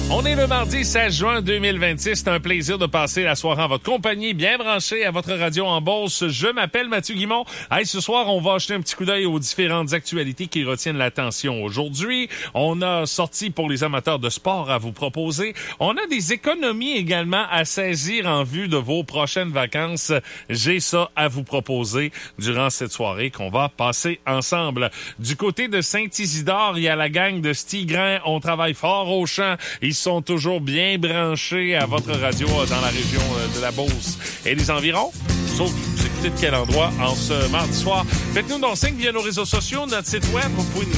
On est le mardi 16 juin 2026. C'est un plaisir de passer la soirée en votre compagnie, bien branché à votre radio en Beauce. Je m'appelle Mathieu Guimond. Hey, ce soir, on va jeter un petit coup d'œil aux différentes actualités qui retiennent l'attention aujourd'hui. On a sorti pour les amateurs de sport à vous proposer. On a des économies également à saisir en vue de vos prochaines vacances. J'ai ça à vous proposer durant cette soirée qu'on va passer ensemble. Du côté de Saint-Isidore, il y a la gang de Stigrin. On travaille fort au champ. Ils sont toujours bien branchés à votre radio dans la région de la Beauce et les environs. Sauf que vous écoutez de quel endroit en ce mardi soir. Faites-nous donc signe via nos réseaux sociaux, notre site web. Vous pouvez nous